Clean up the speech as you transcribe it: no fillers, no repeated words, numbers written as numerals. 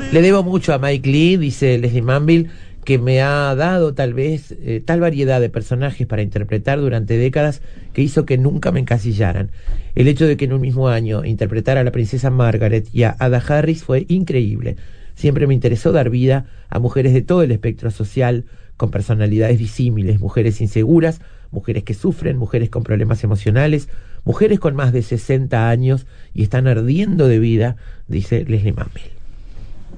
Le debo mucho a Mike Leigh, dice Leslie Manville, que me ha dado tal vez tal variedad de personajes para interpretar durante décadas que hizo que nunca me encasillaran. El hecho de que en un mismo año interpretara a la princesa Margaret y a Ada Harris fue increíble. Siempre me interesó dar vida a mujeres de todo el espectro social, con personalidades disímiles, mujeres inseguras, mujeres que sufren, mujeres con problemas emocionales, mujeres con más de 60 años y están ardiendo de vida, dice Leslie Manville.